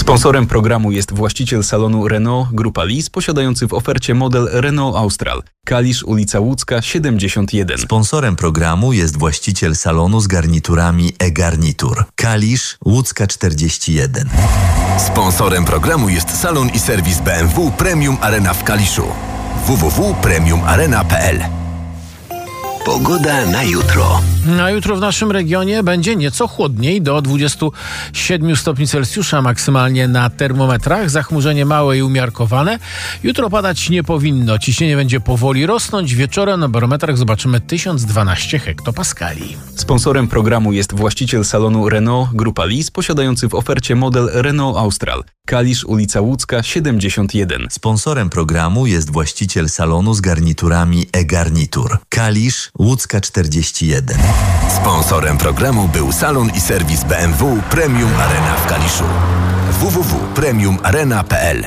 Sponsorem programu jest właściciel salonu Renault Grupa Lis, posiadający w ofercie model Renault Austral. Kalisz, ulica Łódzka, 71. Sponsorem programu jest właściciel salonu z garniturami e-Garnitur. Kalisz, Łódzka 41. Sponsorem programu jest salon i serwis BMW Premium Arena w Kaliszu. www.premiumarena.pl. Pogoda na jutro. Na jutro w naszym regionie będzie nieco chłodniej, do 27 stopni Celsjusza maksymalnie na termometrach. Zachmurzenie małe i umiarkowane. Jutro padać nie powinno. Ciśnienie będzie powoli rosnąć. Wieczorem na barometrach zobaczymy 1012 hektopaskali. Sponsorem programu jest właściciel salonu Renault Grupa Lis, posiadający w ofercie model Renault Austral. Kalisz, ulica Łódzka, 71. Sponsorem programu jest właściciel salonu z garniturami e-Garnitur. Kalisz, Łódzka 41. Sponsorem programu był salon i serwis BMW Premium Arena w Kaliszu. www.premiumarena.pl.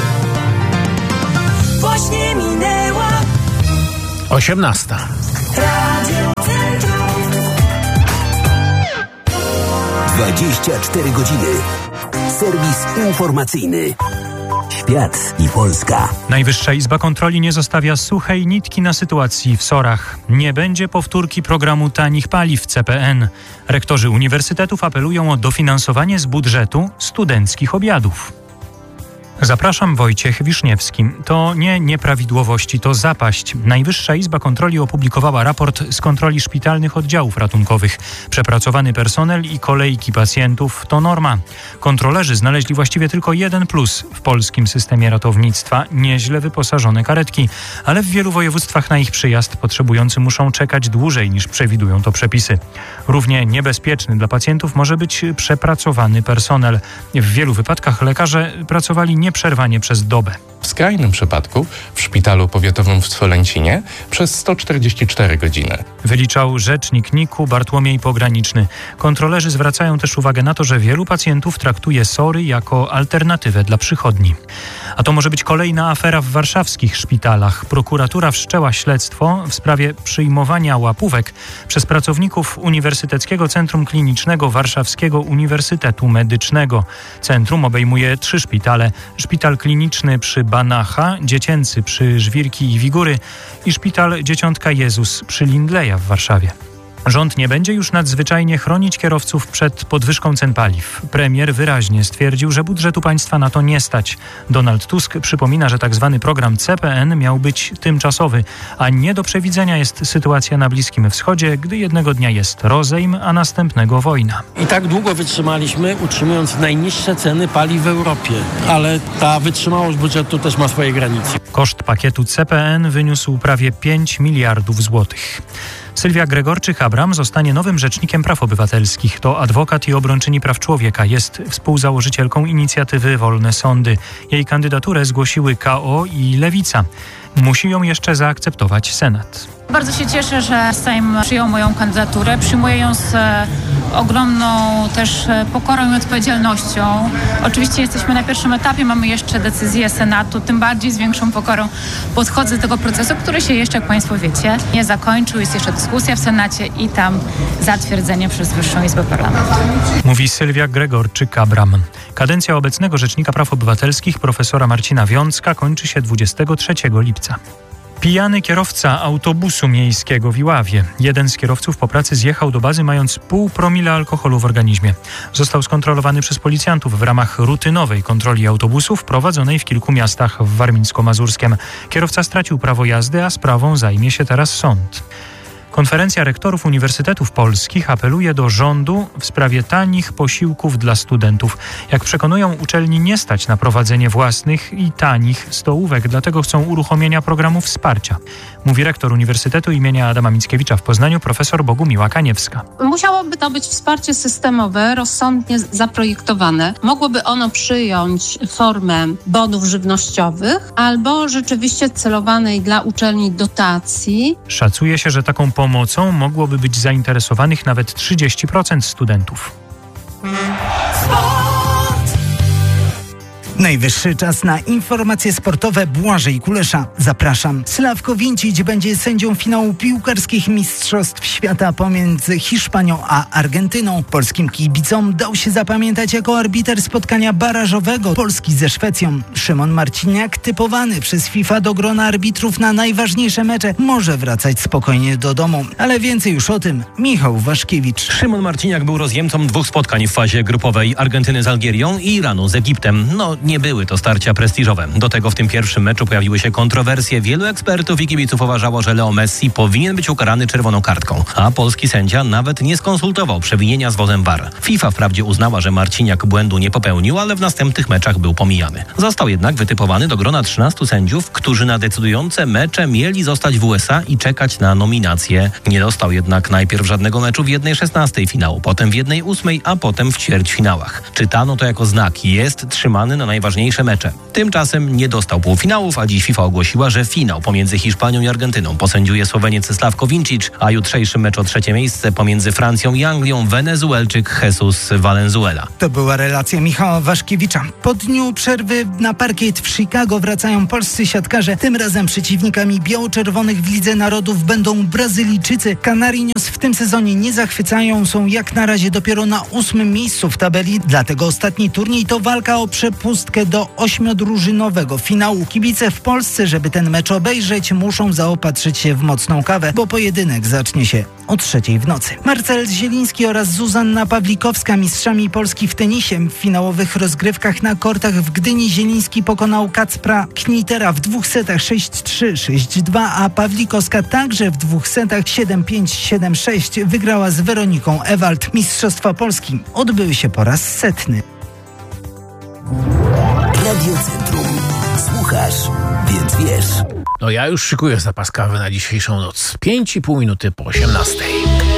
Właśnie minęła 18. Radio Centrum. 24 godziny. Serwis informacyjny. Świat i Polska. Najwyższa Izba Kontroli nie zostawia suchej nitki na sytuacji w SOR-ach. Nie będzie powtórki programu tanich paliw CPN. Rektorzy uniwersytetów apelują o dofinansowanie z budżetu studenckich obiadów. Zapraszam, Wojciech Wiszniewski. To nie nieprawidłowości, to zapaść. Najwyższa Izba Kontroli opublikowała raport z kontroli szpitalnych oddziałów ratunkowych. Przepracowany personel i kolejki pacjentów to norma. Kontrolerzy znaleźli właściwie tylko jeden plus w polskim systemie ratownictwa. Nieźle wyposażone karetki, ale w wielu województwach na ich przyjazd potrzebujący muszą czekać dłużej niż przewidują to przepisy. Równie niebezpieczny dla pacjentów może być przepracowany personel. W wielu wypadkach lekarze pracowali nieprzerwanie przez dobę. W skrajnym przypadku w szpitalu powiatowym w Swolęcinie przez 144 godziny. Wyliczał rzecznik NIK-u Bartłomiej Pograniczny. Kontrolerzy zwracają też uwagę na to, że wielu pacjentów traktuje SOR-y jako alternatywę dla przychodni. A to może być kolejna afera w warszawskich szpitalach. Prokuratura wszczęła śledztwo w sprawie przyjmowania łapówek przez pracowników Uniwersyteckiego Centrum Klinicznego Warszawskiego Uniwersytetu Medycznego. Centrum obejmuje 3 szpitale. Szpital kliniczny przy Banacha, dziecięcy przy Żwirki i Wigury i szpital Dzieciątka Jezus przy Lindleja w Warszawie. Rząd nie będzie już nadzwyczajnie chronić kierowców przed podwyżką cen paliw. Premier wyraźnie stwierdził, że budżetu państwa na to nie stać. Donald Tusk przypomina, że tzw. program CPN miał być tymczasowy, a nie do przewidzenia jest sytuacja na Bliskim Wschodzie, gdy jednego dnia jest rozejm, a następnego wojna. I tak długo wytrzymaliśmy, utrzymując najniższe ceny paliw w Europie, ale ta wytrzymałość budżetu też ma swoje granice. Koszt pakietu CPN wyniósł prawie 5 miliardów złotych. Sylwia Gregorczyk-Abram zostanie nowym rzecznikiem praw obywatelskich. To adwokat i obrończyni praw człowieka. Jest współzałożycielką inicjatywy Wolne Sądy. Jej kandydaturę zgłosiły KO i Lewica. Musi ją jeszcze zaakceptować Senat. Bardzo się cieszę, że Sejm przyjął moją kandydaturę. Przyjmuję ją z ogromną też pokorą i odpowiedzialnością. Oczywiście jesteśmy na pierwszym etapie, mamy jeszcze decyzję Senatu, tym bardziej z większą pokorą podchodzę do tego procesu, który się jeszcze, jak Państwo wiecie, nie zakończył. Jest jeszcze dyskusja w Senacie i tam zatwierdzenie przez Wyższą Izbę Parlamentu. Mówi Sylwia Gregorczyk-Abram. Kadencja obecnego Rzecznika Praw Obywatelskich profesora Marcina Wiącka kończy się 23 lipca. Pijany kierowca autobusu miejskiego w Iławie. Jeden z kierowców po pracy zjechał do bazy mając 0,5 promila alkoholu w organizmie. Został skontrolowany przez policjantów w ramach rutynowej kontroli autobusów prowadzonej w kilku miastach w Warmińsko-Mazurskiem. Kierowca stracił prawo jazdy, a sprawą zajmie się teraz sąd. Konferencja Rektorów Uniwersytetów Polskich apeluje do rządu w sprawie tanich posiłków dla studentów. Jak przekonują, uczelni nie stać na prowadzenie własnych i tanich stołówek, dlatego chcą uruchomienia programu wsparcia. Mówi rektor Uniwersytetu imienia Adama Mickiewicza w Poznaniu profesor Bogumiła Kaniewska. Musiałoby to być wsparcie systemowe, rozsądnie zaprojektowane. Mogłoby ono przyjąć formę bonów żywnościowych albo rzeczywiście celowanej dla uczelni dotacji. Szacuje się, że taką pomocą mogłoby być zainteresowanych nawet 30% studentów. Najwyższy czas na informacje sportowe. Błażej Kulesza. Zapraszam. Slavko Vincic będzie sędzią finału piłkarskich Mistrzostw Świata pomiędzy Hiszpanią a Argentyną. Polskim kibicom dał się zapamiętać jako arbiter spotkania barażowego Polski ze Szwecją. Szymon Marciniak, typowany przez FIFA do grona arbitrów na najważniejsze mecze, może wracać spokojnie do domu. Ale więcej już o tym Michał Waszkiewicz. Szymon Marciniak był rozjemcą 2 spotkań w fazie grupowej Argentyny z Algierią i Iranu z Egiptem. Nie były to starcia prestiżowe. Do tego w tym pierwszym meczu pojawiły się kontrowersje. Wielu ekspertów i kibiców uważało, że Leo Messi powinien być ukarany czerwoną kartką, a polski sędzia nawet nie skonsultował przewinienia z wozem VAR. FIFA wprawdzie uznała, że Marciniak błędu nie popełnił, ale w następnych meczach był pomijany. Został jednak wytypowany do grona 13 sędziów, którzy na decydujące mecze mieli zostać w USA i czekać na nominację. Nie dostał jednak najpierw żadnego meczu w 1/16 finału, potem w 1/8, a potem w ćwierćfinałach. Czytano to jako znak. Jest trzymany na najważniejsze mecze. Tymczasem nie dostał półfinałów, a dziś FIFA ogłosiła, że finał pomiędzy Hiszpanią i Argentyną posędziuje Słoweniec Slavko Vincic, a jutrzejszy mecz o 3. miejsce pomiędzy Francją i Anglią Wenezuelczyk Jesus Valenzuela. To była relacja Michała Waszkiewicza. Po dniu przerwy na parkiet w Chicago wracają polscy siatkarze. Tym razem przeciwnikami biało-czerwonych w Lidze Narodów będą Brazylijczycy. Canarinos w tym sezonie nie zachwycają, są jak na razie dopiero na 8. miejscu w tabeli, dlatego ostatni turniej to walka o przepustkę do 8-drużynowego finału. Kibice w Polsce, żeby ten mecz obejrzeć, muszą zaopatrzyć się w mocną kawę, bo pojedynek zacznie się o 3:00 w nocy. Marcel Zieliński oraz Zuzanna Pawlikowska, mistrzami Polski w tenisie. W finałowych rozgrywkach na kortach w Gdyni Zieliński pokonał Kacpra Knitera w 2 setach 6-3, 6-2, a Pawlikowska także w 2 setach 7-5, 7-6 wygrała z Weroniką Ewald. Mistrzostwa Polski odbyły się po raz 100. Radio Centrum. Słuchasz, więc wiesz. Ja już szykuję zapas kawy na dzisiejszą noc. 5,5 minuty po 18:00.